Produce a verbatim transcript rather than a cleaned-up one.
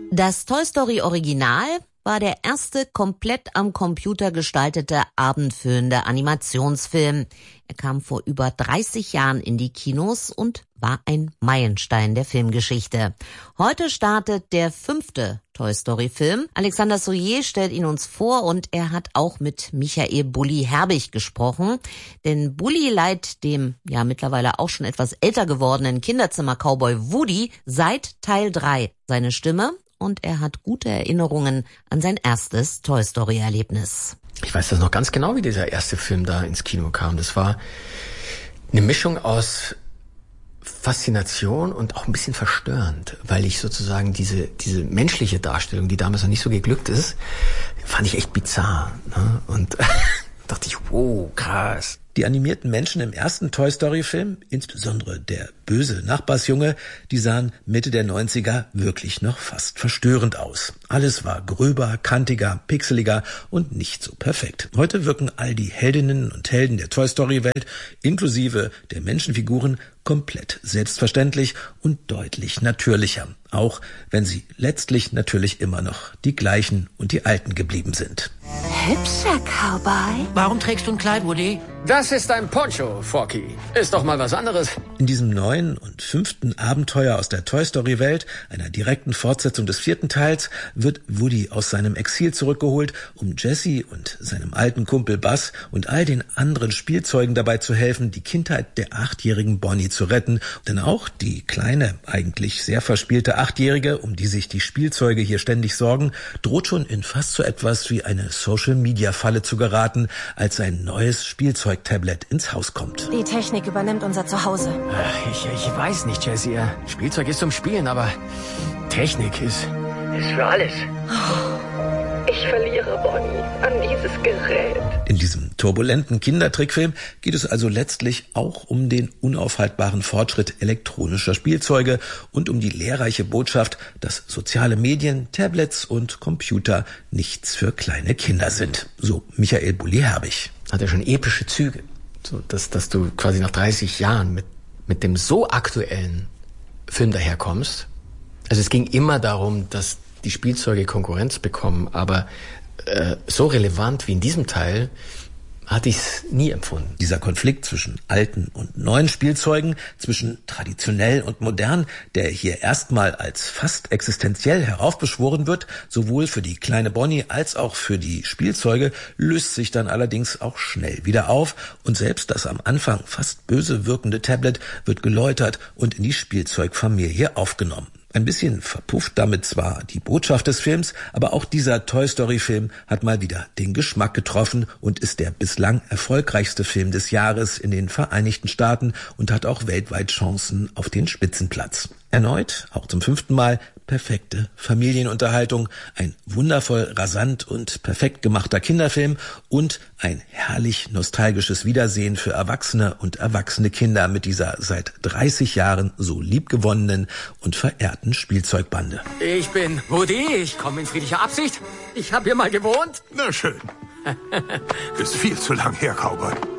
Das Toy Story Original war der erste komplett am Computer gestaltete abendfüllende Animationsfilm. Er kam vor über dreißig Jahren in die Kinos und war ein Meilenstein der Filmgeschichte. Heute startet der fünfte Toy Story Film. Alexander Soyer stellt ihn uns vor und er hat auch mit Michael Bulli Herbig gesprochen. Denn Bulli leiht dem ja mittlerweile auch schon etwas älter gewordenen Kinderzimmer-Cowboy Woody seit Teil drei seine Stimme. Und er hat gute Erinnerungen an sein erstes Toy Story Erlebnis. Ich weiß das noch ganz genau, wie dieser erste Film da ins Kino kam. Das war eine Mischung aus Faszination und auch ein bisschen verstörend, weil ich sozusagen diese diese menschliche Darstellung, die damals noch nicht so geglückt ist, fand ich echt bizarr, ne? Und dachte ich, wow, krass. Die animierten Menschen im ersten Toy Story Film, insbesondere der böse Nachbarsjunge, die sahen Mitte der neunziger wirklich noch fast verstörend aus. Alles war gröber, kantiger, pixeliger und nicht so perfekt. Heute wirken all die Heldinnen und Helden der Toy Story Welt, inklusive der Menschenfiguren, komplett selbstverständlich und deutlich natürlicher. Auch wenn sie letztlich natürlich immer noch die gleichen und die alten geblieben sind. Hübscher Cowboy. Warum trägst du ein Kleid, Woody? Das ist ein Poncho, Forky. Ist doch mal was anderes. In diesem neuen und fünften Abenteuer aus der Toy Story Welt, einer direkten Fortsetzung des vierten Teils, wird Woody aus seinem Exil zurückgeholt, um Jessie und seinem alten Kumpel Buzz und all den anderen Spielzeugen dabei zu helfen, die Kindheit der achtjährigen Bonnie zu retten. Denn auch die kleine, eigentlich sehr verspielte Achtjährige, um die sich die Spielzeuge hier ständig sorgen, droht schon in fast so etwas wie eine Social-Media-Falle zu geraten, als sein neues Spielzeug-Tablet ins Haus kommt. Die Technik übernimmt unser Zuhause. Ach, ich, ich weiß nicht, Jessie. Spielzeug ist zum Spielen, aber Technik ist... ist für alles. Ich verliere Bonnie an dieses Gerät. In diesem turbulenten Kindertrickfilm geht es also letztlich auch um den unaufhaltbaren Fortschritt elektronischer Spielzeuge und um die lehrreiche Botschaft, dass soziale Medien, Tablets und Computer nichts für kleine Kinder sind. So Michael Bulli Herbig. Hat ja schon epische Züge. So, dass, dass du quasi nach dreißig Jahren mit, mit dem so aktuellen Film daherkommst. Also es ging immer darum, dass die Spielzeuge Konkurrenz bekommen, aber äh, so relevant wie in diesem Teil hatte ich es nie empfunden. Dieser Konflikt zwischen alten und neuen Spielzeugen, zwischen traditionell und modern, der hier erstmal als fast existenziell heraufbeschworen wird, sowohl für die kleine Bonnie als auch für die Spielzeuge, löst sich dann allerdings auch schnell wieder auf und selbst das am Anfang fast böse wirkende Tablet wird geläutert und in die Spielzeugfamilie aufgenommen. Ein bisschen verpufft damit zwar die Botschaft des Films, aber auch dieser Toy Story Film hat mal wieder den Geschmack getroffen und ist der bislang erfolgreichste Film des Jahres in den Vereinigten Staaten und hat auch weltweit Chancen auf den Spitzenplatz. Erneut, auch zum fünften Mal, perfekte Familienunterhaltung, ein wundervoll rasant und perfekt gemachter Kinderfilm und ein herrlich nostalgisches Wiedersehen für Erwachsene und erwachsene Kinder mit dieser seit dreißig Jahren so liebgewonnenen und verehrten Spielzeugbande. Ich bin Woody, ich komme in friedlicher Absicht. Ich habe hier mal gewohnt. Na schön. Ist viel zu lang her, Cowboy.